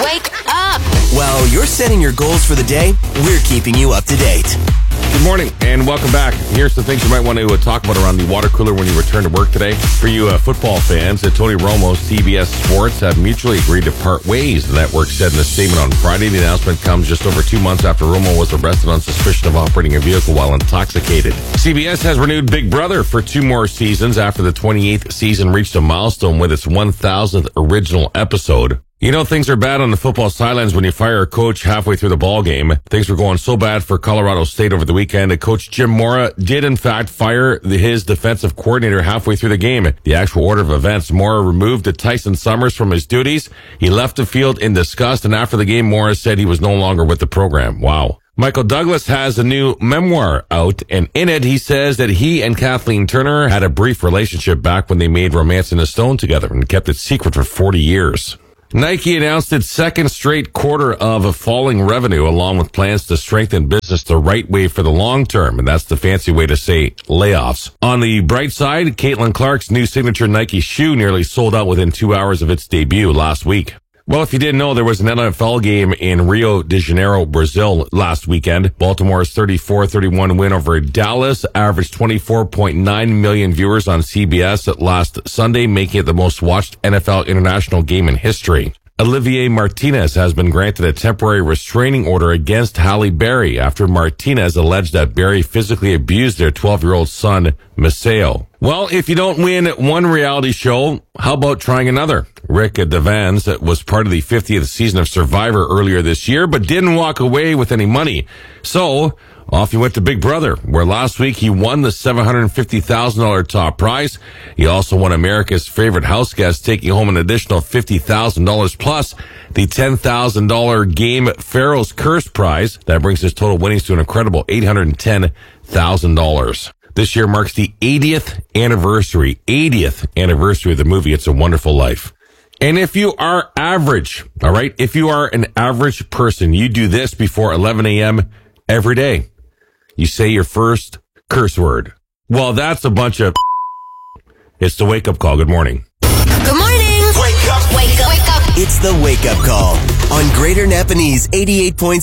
Wake up! While you're setting your goals for the day, we're keeping you up to date. Good morning and welcome back. Here's some things you might want to talk about around the water cooler when you return to work today. For you football fans, Tony Romo, CBS Sports have mutually agreed to part ways. The network said in a statement on Friday. The announcement comes just over 2 months after Romo was arrested on suspicion of operating a vehicle while intoxicated. CBS has renewed Big Brother for 2 more seasons after the 28th season reached a milestone with its 1,000th original episode. You know, things are bad on the football sidelines when you fire a coach halfway through the ball game. Things were going so bad for Colorado State over the weekend that Coach Jim Mora did, in fact, fire his defensive coordinator halfway through the game. The actual order of events, Mora removed Tyson Summers from his duties. He left the field in disgust, and after the game, Mora said he was no longer with the program. Wow. Michael Douglas has a new memoir out, and in it, he says that he and Kathleen Turner had a brief relationship back when they made Romance in the Stone together and kept it secret for 40 years. Nike announced its second straight quarter of falling revenue, along with plans to strengthen business the right way for the long term. And that's the fancy way to say layoffs. On the bright side, Caitlin Clark's new signature Nike shoe nearly sold out within 2 hours of its debut last week. Well, if you didn't know, there was an NFL game in Rio de Janeiro, Brazil last weekend. Baltimore's 34-31 win over Dallas averaged 24.9 million viewers on CBS last Sunday, making it the most watched NFL international game in history. Olivier Martinez has been granted a temporary restraining order against Halle Berry after Martinez alleged that Berry physically abused their 12-year-old son, Maceo. Well, if you don't win one reality show, how about trying another? Rick Devens was part of the 50th season of Survivor earlier this year, but didn't walk away with any money. So, off he went to Big Brother, where last week he won the $750,000 top prize. He also won America's Favorite House Guest, taking home an additional $50,000 plus the $10,000 Game Pharaoh's Curse prize. That brings his total winnings to an incredible $810,000. This year marks the 80th anniversary of the movie It's a Wonderful Life. And if you are average, all right, if you are an average person, you do this before 11 a.m. every day. You say your first curse word. Well, that's a bunch of It's the wake-up call. Good morning. Good morning! Wake up! Wake up! Wake up! It's the wake-up call on Greater Napanese 88.7